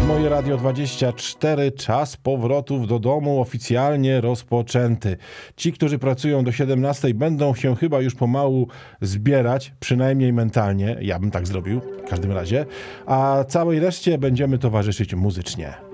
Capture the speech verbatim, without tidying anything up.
Moje Radio dwadzieścia cztery, czas powrotów do domu oficjalnie rozpoczęty. Ci, którzy pracują do siedemnastej, będą się chyba już pomału zbierać, przynajmniej mentalnie. Ja bym tak zrobił w każdym razie. A całej reszcie będziemy towarzyszyć muzycznie.